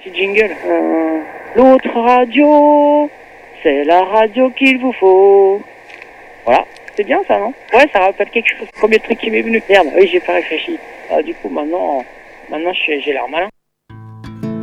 petit jingle. L'autre radio, c'est la radio qu'il vous faut. Voilà, c'est bien ça, non? Ouais, ça rappelle quelque chose. Premier truc qui m'est venu. Merde, oui, j'ai pas réfléchi. Du coup, maintenant j'ai l'air malin.